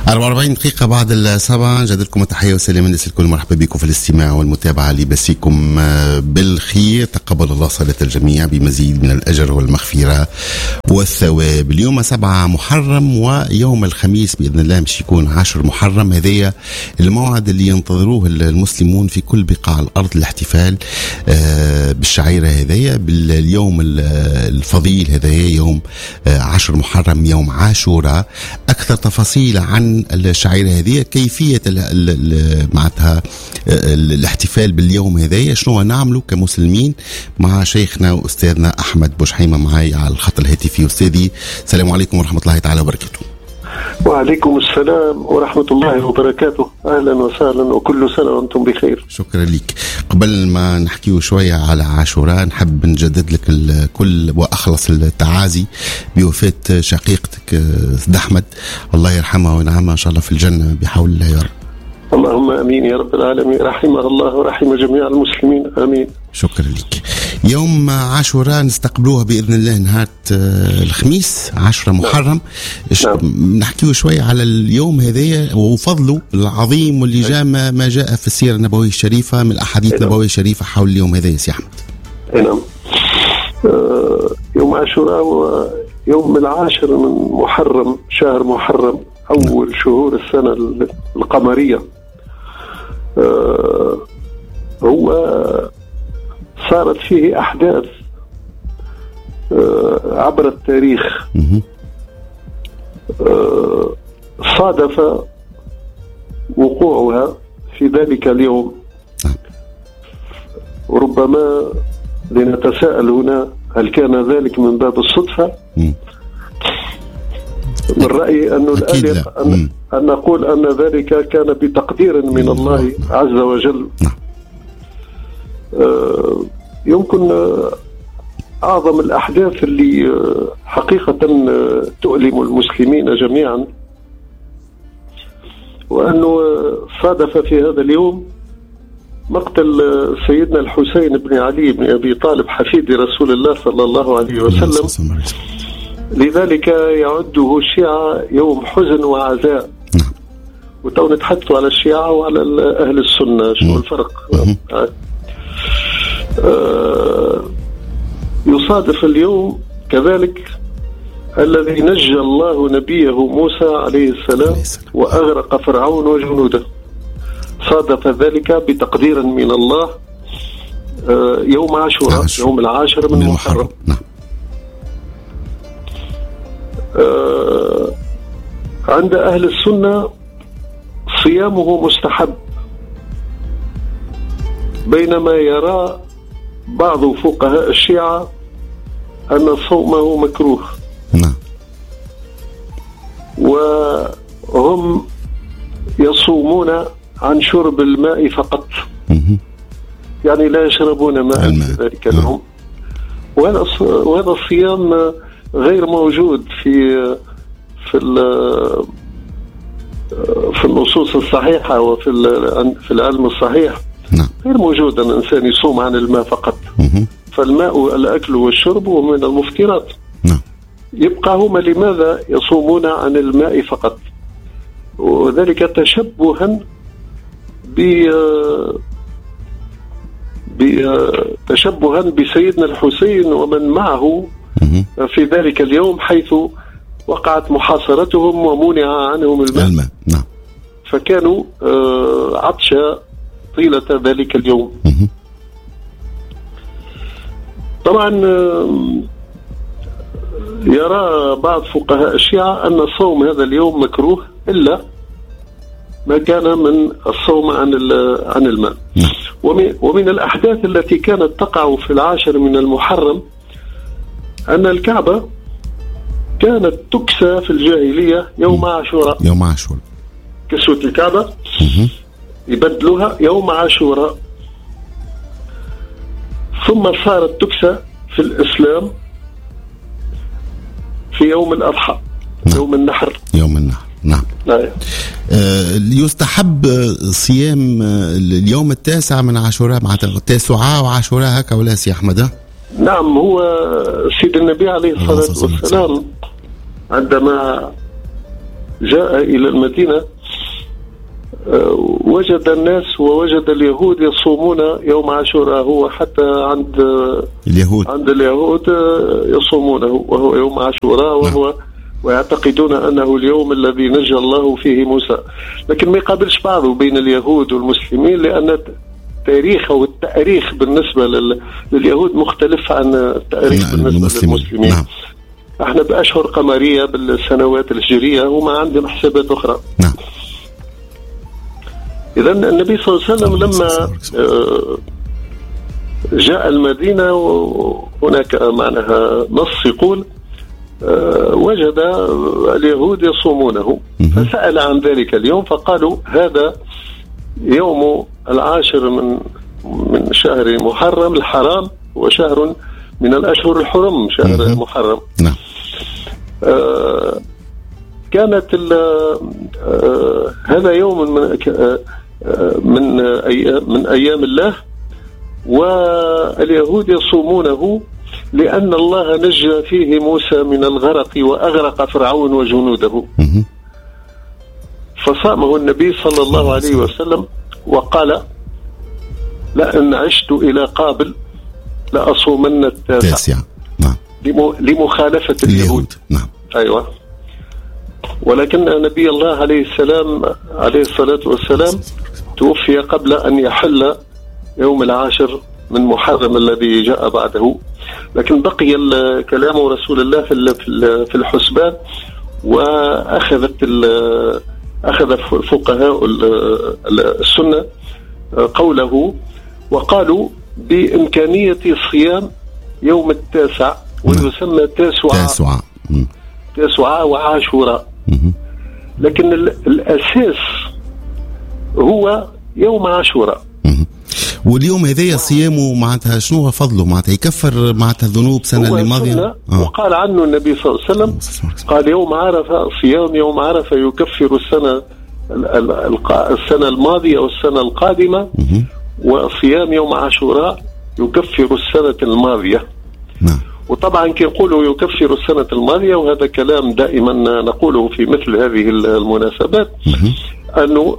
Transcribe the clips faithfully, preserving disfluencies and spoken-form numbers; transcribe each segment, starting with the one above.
أربعة وأربعين دقيقة بعد السبعة. جدلكم التحية والسلام الناس الكل، مرحبا بكم في الاستماع والمتابعة لبسيكم بالخير. تقبل الله صلاة الجميع بمزيد من الأجر والمغفرة والثواب. اليوم سبعة محرم ويوم الخميس بإذن الله مش يكون عشر محرم. هذايا الموعد اللي ينتظروه المسلمون في كل بقاع الأرض، الاحتفال بالشعيرة هذايا باليوم الفضيل هذايا يوم عشر محرم، يوم عاشوراء. أكثر تفاصيل عن الشعيرة هذه، كيفية معناتها الاحتفال باليوم هذايا، شنو نعملوا كمسلمين، مع شيخنا وأستاذنا أحمد بوشحيمة معي على الخط الهاتفي. أستاذي السلام عليكم ورحمة الله تعالى وبركاته. وعليكم السلام ورحمة الله وبركاته. أهلا وسهلا وكل سنة وأنتم بخير. شكرا لك. قبل ما نحكيه شوية على عاشوراء نحب نجدد لك الكل وأخلص التعازي بوفاة شقيقتك سيد أحمد، الله يرحمها وينعمها إن شاء الله في الجنة بحول الله يا رب. اللهم أمين يا رب العالمين، رحمه الله ورحم جميع المسلمين، آمين. شكرا لك. يوم عاشوراء نستقبلوها بإذن الله نهار الخميس عشرة محرم. نعم. نحكيه شوية على اليوم هذايا وفضله العظيم واللي جاء ما جاء في السيرة النبوية الشريفة من الأحاديث نعم. النبوية الشريفة حول اليوم هذايا يا سي أحمد. نعم. آه يوم عاشوراء هو يوم العاشر من محرم، شهر محرم، أول نعم. شهور السنة القمرية. آه هو صارت فيه أحداث آه عبر التاريخ. آه صادف وقوعها في ذلك اليوم، وربما لنتساءل هنا هل كان ذلك من باب الصدفة؟ من رأيي أنه الآلق أن, أن نقول أن ذلك كان بتقدير من الله عز وجل. آه يمكن أعظم الأحداث اللي حقيقة تؤلم المسلمين جميعا، وأنه صادف في هذا اليوم مقتل سيدنا الحسين بن علي بن أبي طالب حفيد رسول الله صلى الله عليه وسلم. لذلك يعده الشيعة يوم حزن وعزاء. وتو نتحدثوا على الشيعة وعلى أهل السنة شنو الفرق. آه يصادف اليوم كذلك الذي نجى الله نبيه موسى عليه السلام وأغرق فرعون وجنوده. صادف ذلك بتقدير من الله آه يوم عاشوراء، يوم العاشر من محرم. آه عند أهل السنة صيامه مستحب، بينما يرى بعض فقهاء الشيعة أن صومه مكروه. نعم. وهم يصومون عن شرب الماء فقط، يعني لا يشربون ماء ذلك اليوم. وهذا وهذا الصيام غير موجود في في في النصوص الصحيحة وفي في العلم الصحيح. نعم. غير موجود أن الإنسان يصوم عن الماء فقط. مه. فالماء الأكل والشرب ومن المفطرات. نعم. يبقى هم لماذا يصومون عن الماء فقط؟ وذلك تشبها ب تشبها بسيدنا الحسين ومن معه مه. في ذلك اليوم، حيث وقعت محاصرتهم ومنع عنهم الماء. الماء. نعم. فكانوا عطشا طيلة ذلك اليوم. طبعا يرى بعض فقهاء الشيعة أن صوم هذا اليوم مكروه إلا ما كان من الصوم عن عن الماء. ومن الأحداث التي كانت تقع في العاشر من المحرم أن الكعبة كانت تكسى في الجاهلية يوم عاشوراء. يوم عاشوراء كسوة الكعبة يبدلوها يوم عاشوراء، ثم صارت تكسى في الإسلام في يوم الأضحى. نعم. يوم النحر. يوم النحر. نعم. نعم. آه يستحب صيام اليوم التاسع من عاشوراء، مع التاسعاء وعاشوراء هكا ولا سي أحمد؟ نعم. هو سيد النبي عليه الصلاة والسلام عندما جاء إلى المدينة وجد الناس ووجد اليهود يصومون يوم عاشوراء، هو حتى عند اليهود عند اليهود يصومونه وهو يوم عاشوراء، وهو ويعتقدون أنه اليوم الذي نجى الله فيه موسى. لكن ما يقابلش بعضه بين اليهود والمسلمين، لأن التاريخ أو التاريخ بالنسبة لليهود مختلف عن التاريخ بالنسبة المسلمين. للمسلمين. نعم. احنا بأشهر قمرية بالسنوات الهجرية، وما عندنا حسابات أخرى. نعم. إذا النبي صلى الله عليه وسلم لما جاء المدينة وهناك معناها نص يقول وجد اليهود يصومونه، فسأل عن ذلك اليوم فقالوا هذا يوم العاشر من من شهر محرم الحرام، وشهر من الأشهر الحرم شهر محرم. نعم. آه كانت آه هذا يوم من آه من أيام من أيام الله، واليهود يصومونه لأن الله نجى فيه موسى من الغرق وأغرق فرعون وجنوده. فصامه النبي صلى الله عليه وسلم وقال لأن عشت إلى قابل لأصومن التاسع. نعم. لمخالفة اليهود. نعم. أيوة. ولكن نبي الله عليه السلام عليه الصلاة والسلام توفي قبل أن يحل يوم العاشر من محرم الذي جاء بعده، لكن بقي كلام رسول الله في الحسبان، وأخذت أخذ فقهاء السنة قوله وقالوا بإمكانية صيام يوم التاسع، ويسمى تاسعاء تاسعاء وعاشوراء، لكن الأساس هو يوم عاشوراء. واليوم هذا صيامه معناتها شنو هو فضله؟ معناتها يكفر معناتها الذنوب سنة اللي ماضية. آه. وقال عنه النبي صلى الله عليه وسلم قال يوم عرفة صيام يوم عرفة يكفر السنة السنة الماضية والسنة القادمة، وصيام يوم عاشوراء يكفر السنة الماضية. نعم. وطبعا كيقولوا يكفر السنة الماضية، وهذا كلام دائما نقوله في مثل هذه المناسبات، أنه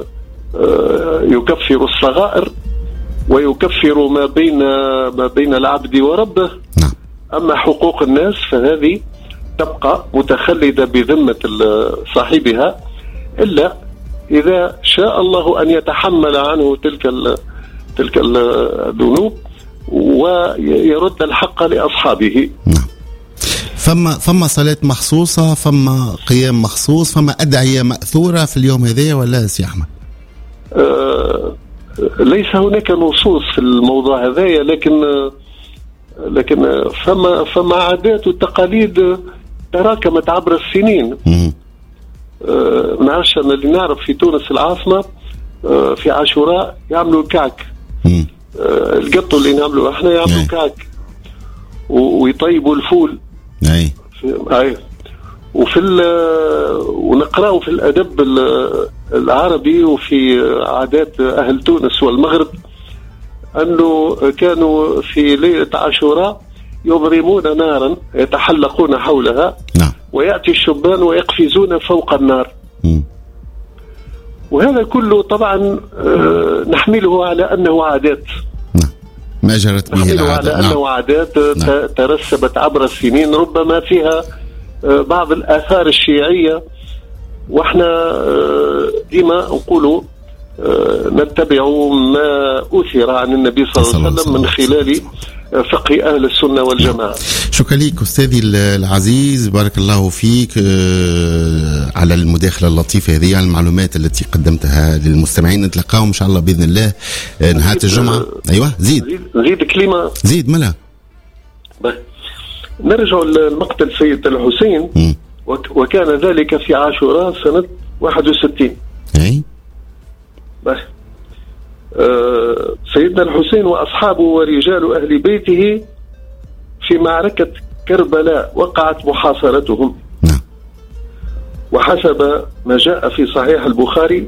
يكفر الصغائر ويكفر ما بين ما بين العبد وربه. نعم. أما حقوق الناس فهذه تبقى متخلدة بذمة صاحبها، إلا إذا شاء الله أن يتحمل عنه تلك تلك الذنوب ويرد الحق لأصحابه. نعم. فما فما صلاة مخصوصة، فما قيام مخصوص، فما أدعية مأثورة في اليوم هذا ولا سي أحمد؟ آه ليس هناك نصوص في الموضوع هذا، لكن لكن فما فما عادات وتقاليد تراكمت عبر السنين. آه نعرفش أنا اللي نعرف في تونس العاصمة آه في عاشوراء يعملوا الكعك، آه القطو اللي نعملوا احنا يعملوا كعك، ويطيبوا الفول. اي اي وفي ونقرأه في الأدب العربي وفي عادات أهل تونس والمغرب أنه كانوا في ليلة عاشوراء يضرمون نارا يتحلقون حولها. نعم. ويأتي الشبان ويقفزون فوق النار. م. وهذا كله طبعا نحمله على أنه عادات. نعم. ما جرت به نحمله على أنه نعم. عادات نعم. ترسبت عبر السنين، ربما فيها بعض الآثار الشيعية، واحنا ديما نقولوا نتبع ما أثر عن النبي صلى الله عليه وسلم من خلال فقه أهل السنة والجماعة. شكرا لك أستاذي العزيز، بارك الله فيك على المداخلة اللطيفة هذه، على المعلومات التي قدمتها للمستمعين. نتلقاهم إن شاء الله بإذن الله نهاية الجمعة. أيوة زيد زيد, زيد كلمة زيد ملا. نرجع لمقتل سيد الحسين. م. وكان ذلك في عاشوراء سنة واحد وستين. أي آه سيدنا الحسين وأصحابه ورجال أهل بيته في معركة كربلاء وقعت محاصرتهم. نعم. وحسب ما جاء في صحيح البخاري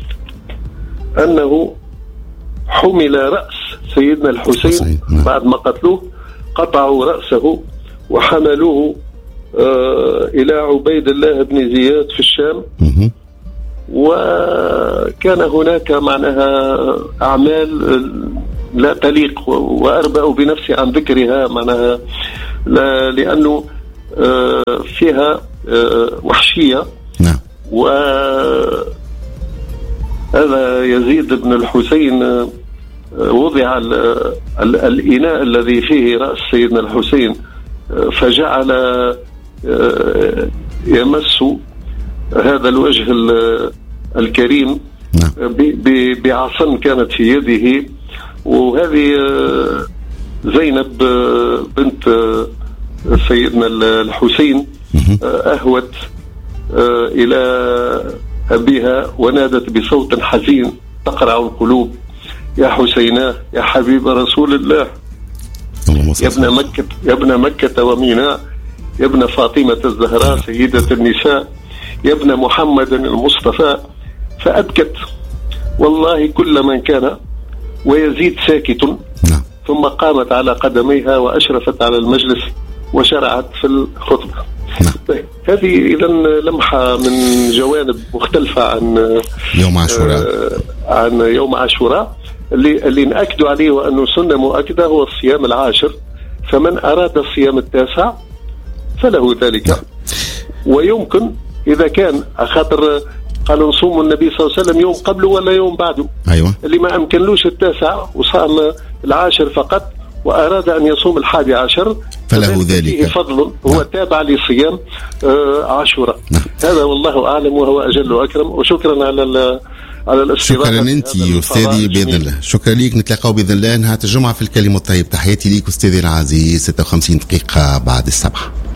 أنه حمل رأس سيدنا الحسين. نعم. بعد ما قتلوه قطعوا رأسه وحملوه إلى عبيد الله بن زياد في الشام. وكان هناك معناها أعمال لا تليق، وأربأ بنفسي عن ذكرها معناها لأنه فيها وحشية. نعم. وهذا يزيد بن الحسين وضع الإناء الذي فيه رأس سيدنا الحسين فجعل يمس هذا الوجه الكريم بعصا كانت في يده. وهذه زينب بنت سيدنا الحسين أهوت إلى أبيها ونادت بصوت حزين تقرع القلوب: يا حسيناه يا حبيب رسول الله، يا ابن مكة يا ابن مكة وميناء، يا ابن فاطمة الزهراء سيدة النساء، يا ابن محمد المصطفى. فأبكت والله كل من كان، ويزيد ساكت. ثم قامت على قدميها وأشرفت على المجلس وشرعت في الخطبة. طيب، هذه إذا لمحة من جوانب مختلفة عن يوم عاشوراء آه عن يوم عاشوراء اللي اللي نأكد عليه، وأنه سنة مؤكدة هو الصيام العاشر، فمن أراد الصيام التاسع فله ذلك. ويمكن إذا كان خاطر قالوا نصوم النبي صلى الله عليه وسلم يوم قبله ولا يوم بعده. أيوة. اللي ما أمكنلوش التاسع وصام العاشر فقط وأراد أن يصوم الحادي عشر فله ذلك فضل، هو نعم. تابع لصيام عاشوراء. نعم. هذا والله أعلم وهو أجل وأكرم. وشكرا على على الاستضافة. شكرا أنت أستاذي بإذن الله. شكرا ليك. نتلاقوا بإذن الله نهار الجمعة في الكلمة الطيب. تحياتي ليك أستاذي العزيز. ستة وخمسين دقيقة بعد السبعة.